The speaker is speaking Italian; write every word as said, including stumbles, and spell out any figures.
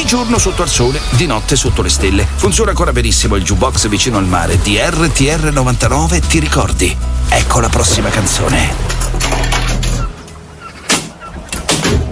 giorno sotto al sole, di notte sotto le stelle. Funziona ancora benissimo il jukebox vicino al mare di R T R novantanove, ti ricordi? Ecco la prossima canzone.